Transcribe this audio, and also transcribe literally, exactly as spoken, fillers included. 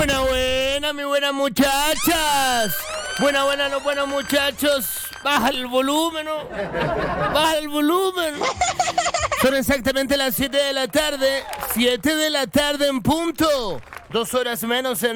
Buena, buena, mi buenas muchachas. Buena, buena, los buenos muchachos. Baja el volumen, ¿no? Baja el volumen. Son exactamente las siete de la tarde. siete de la tarde en punto. Dos horas menos en